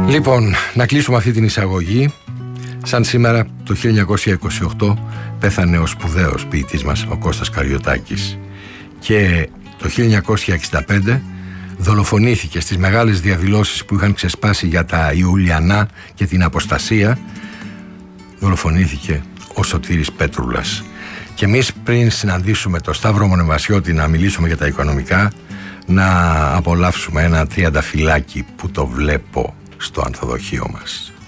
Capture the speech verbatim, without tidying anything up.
Λοιπόν, να κλείσουμε αυτή την εισαγωγή. Σαν σήμερα το χίλια εννιακόσια είκοσι οκτώ πέθανε ο σπουδαίος ποιητής μας ο Κώστας Καριωτάκης. Και το χίλια εννιακόσια εξήντα πέντε δολοφονήθηκε στις μεγάλες διαδηλώσεις που είχαν ξεσπάσει για τα Ιουλιανά και την αποστασία. Δολοφονήθηκε ο Σωτήρης Πέτρουλας. Και εμείς πριν συναντήσουμε τον Σταύρο Μονεβασιώτη να μιλήσουμε για τα οικονομικά, να απολαύσουμε ένα τριανταφυλάκι που το βλέπω στο ανθοδοχείο μας.